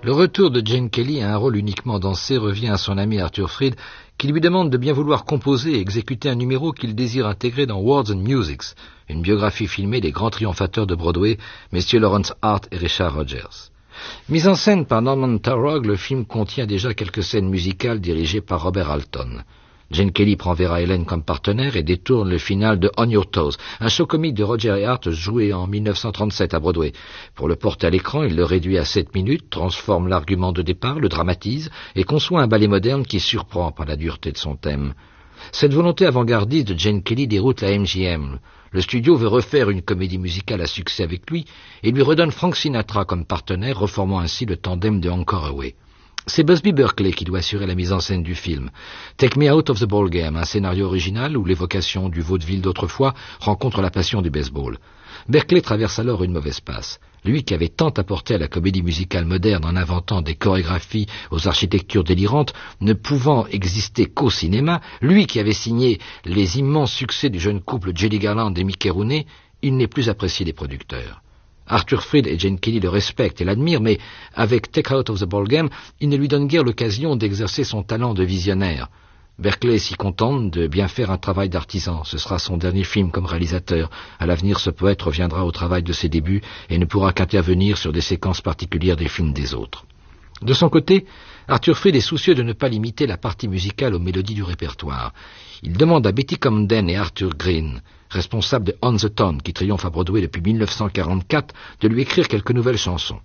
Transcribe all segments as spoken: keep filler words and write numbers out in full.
Le retour de Gene Kelly à un rôle uniquement dansé revient à son ami Arthur Freed, qui lui demande de bien vouloir composer et exécuter un numéro qu'il désire intégrer dans Words and Musics, une biographie filmée des grands triomphateurs de Broadway, messieurs Lawrence Hart et Richard Rodgers. Mis en scène par Norman Taurog, le film contient déjà quelques scènes musicales dirigées par Robert Alton. Gene Kelly prend Vera Ellen comme partenaire et détourne le final de On Your Toes, un show comique de Roger et Hart joué en mille neuf cent trente-sept à Broadway. Pour le porter à l'écran, il le réduit à sept minutes, transforme l'argument de départ, le dramatise et conçoit un ballet moderne qui surprend par la dureté de son thème. Cette volonté avant-gardiste de Gene Kelly déroute la M G M. Le studio veut refaire une comédie musicale à succès avec lui et lui redonne Frank Sinatra comme partenaire, reformant ainsi le tandem de Encore Away. C'est Busby Berkeley qui doit assurer la mise en scène du film. Take Me Out of the Ball Game, un scénario original où l'évocation du vaudeville d'autrefois rencontre la passion du baseball. Berkeley traverse alors une mauvaise passe. Lui qui avait tant apporté à la comédie musicale moderne en inventant des chorégraphies aux architectures délirantes, ne pouvant exister qu'au cinéma, lui qui avait signé les immenses succès du jeune couple Judy Garland et Mickey Rooney, il n'est plus apprécié des producteurs. Arthur Freed et Gene Kelly le respectent et l'admirent, mais avec Take Out of the Ball Game, il ne lui donne guère l'occasion d'exercer son talent de visionnaire. Berkeley s'y contente de bien faire un travail d'artisan. Ce sera son dernier film comme réalisateur. À l'avenir, ce poète reviendra au travail de ses débuts et ne pourra qu'intervenir sur des séquences particulières des films des autres. De son côté, Arthur Freed est soucieux de ne pas limiter la partie musicale aux mélodies du répertoire. Il demande à Betty Comden et Arthur Green, responsables de On the Town, qui triomphe à Broadway depuis mille neuf cent quarante-quatre, de lui écrire quelques nouvelles chansons.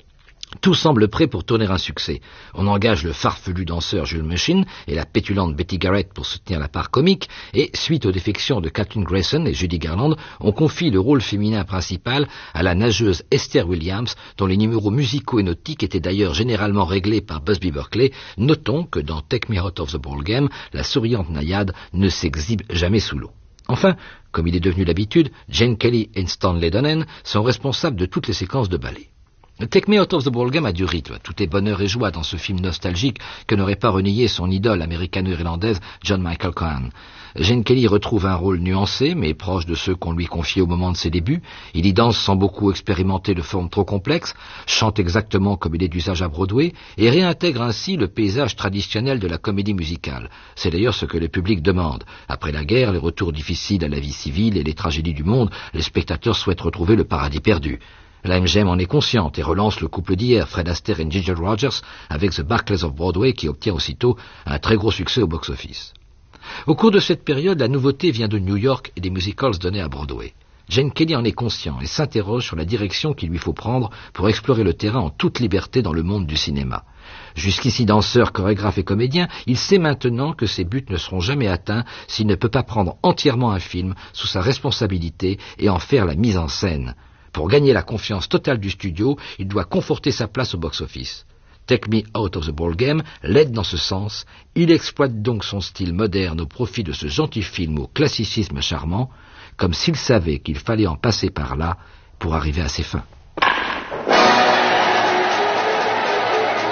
Tout semble prêt pour tourner un succès. On engage le farfelu danseur Jules Mushkin et la pétulante Betty Garrett pour soutenir la part comique, et, suite aux défections de Kathleen Grayson et Judy Garland, on confie le rôle féminin principal à la nageuse Esther Williams, dont les numéros musicaux et nautiques étaient d'ailleurs généralement réglés par Busby Berkeley. Notons que dans Take Me Out of the Ball Game, la souriante naïade ne s'exhibe jamais sous l'eau. Enfin, comme il est devenu l'habitude, Gene Kelly et Stanley Donen sont responsables de toutes les séquences de ballet. Take Me Out of the Ball Game a du rythme. Tout est bonheur et joie dans ce film nostalgique que n'aurait pas renié son idole américano-irlandaise John Michael Cohan. Gene Kelly retrouve un rôle nuancé, mais proche de ceux qu'on lui confiait au moment de ses débuts. Il y danse sans beaucoup expérimenter de formes trop complexes, chante exactement comme il est d'usage à Broadway, et réintègre ainsi le paysage traditionnel de la comédie musicale. C'est d'ailleurs ce que le public demande. Après la guerre, les retours difficiles à la vie civile et les tragédies du monde, les spectateurs souhaitent retrouver le paradis perdu. La M G M en est consciente et relance le couple d'hier, Fred Astaire et Ginger Rogers, avec The Barclays of Broadway, qui obtient aussitôt un très gros succès au box-office. Au cours de cette période, la nouveauté vient de New York et des musicals donnés à Broadway. Gene Kelly en est conscient et s'interroge sur la direction qu'il lui faut prendre pour explorer le terrain en toute liberté dans le monde du cinéma. Jusqu'ici danseur, chorégraphe et comédien, il sait maintenant que ses buts ne seront jamais atteints s'il ne peut pas prendre entièrement un film sous sa responsabilité et en faire la mise en scène. Pour gagner la confiance totale du studio, il doit conforter sa place au box-office. Take Me Out of the Ball Game l'aide dans ce sens. Il exploite donc son style moderne au profit de ce gentil film au classicisme charmant, comme s'il savait qu'il fallait en passer par là pour arriver à ses fins.